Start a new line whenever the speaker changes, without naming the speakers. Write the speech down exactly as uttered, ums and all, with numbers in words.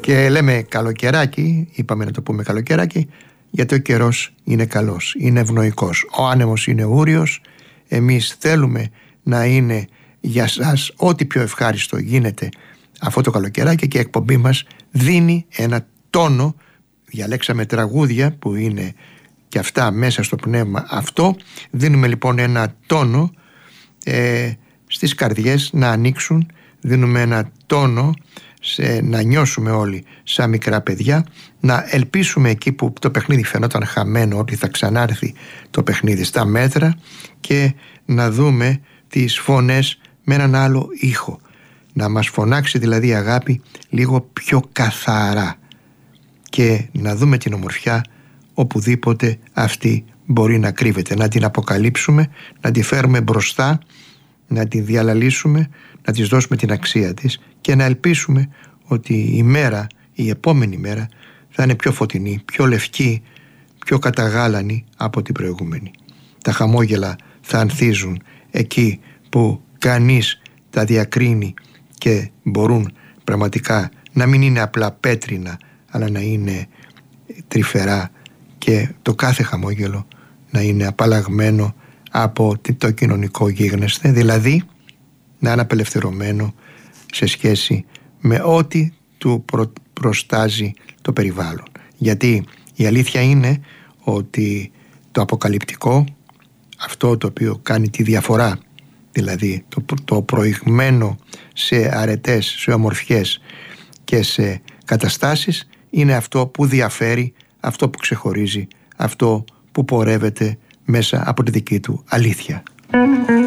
Και λέμε καλοκαιράκι, είπαμε να το πούμε καλοκαιράκι, γιατί ο καιρός είναι καλός, είναι ευνοϊκός. Ο άνεμος είναι ούριος. Εμείς θέλουμε να είναι για σας ό,τι πιο ευχάριστο γίνεται αυτό το καλοκαιράκι, και η εκπομπή μας δίνει ένα τόνο. Διαλέξαμε τραγούδια που είναι και αυτά μέσα στο πνεύμα αυτό. Δίνουμε λοιπόν ένα τόνο ε, στις καρδιές να ανοίξουν. Δίνουμε ένα τόνο σε, να νιώσουμε όλοι σαν μικρά παιδιά, να ελπίσουμε εκεί που το παιχνίδι φαινόταν χαμένο ότι θα ξανάρθει το παιχνίδι στα μέτρα, και να δούμε τις φωνές με έναν άλλο ήχο, να μας φωνάξει δηλαδή η αγάπη λίγο πιο καθαρά, και να δούμε την ομορφιά οπουδήποτε αυτή μπορεί να κρύβεται, να την αποκαλύψουμε, να τη φέρουμε μπροστά, να τη διαλαλήσουμε, να της δώσουμε την αξία της, και να ελπίσουμε ότι η μέρα, η επόμενη μέρα θα είναι πιο φωτεινή, πιο λευκή, πιο καταγάλανη από την προηγούμενη. Τα χαμόγελα θα ανθίζουν εκεί που κανείς τα διακρίνει, και μπορούν πραγματικά να μην είναι απλά πέτρινα, αλλά να είναι τρυφερά, και το κάθε χαμόγελο να είναι απαλλαγμένο από το κοινωνικό γίγνεσθε, δηλαδή να είναι απελευθερωμένο σε σχέση με ό,τι του προ, προστάζει το περιβάλλον. Γιατί η αλήθεια είναι ότι το αποκαλυπτικό, αυτό το οποίο κάνει τη διαφορά, δηλαδή το, το προηγμένο σε αρετές, σε ομορφιές και σε καταστάσεις, είναι αυτό που διαφέρει, αυτό που ξεχωρίζει, αυτό που πορεύεται μέσα από τη δική του αλήθεια.